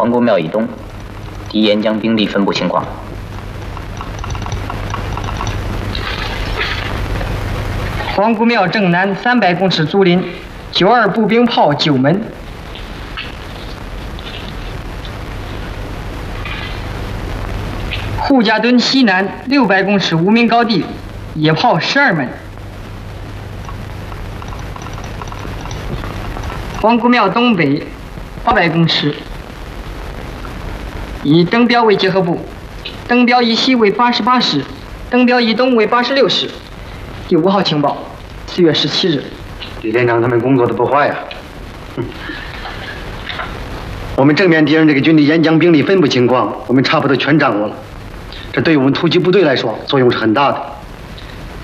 皇姑庙以东，敌沿江兵力分布情况。 皇姑庙正南300公尺竹林，92步兵炮9门。护家墩西南600公尺无名高地，野炮12门。皇姑庙东北800公尺，以登标为结合部，登标以西为88师，登标以东为86师。第5号情报，4月17日。 李连长他们工作的不坏呀。我们正面敌人这个军力沿江兵力分布情况，我们差不多全掌握了。这对我们突击部队来说作用是很大的。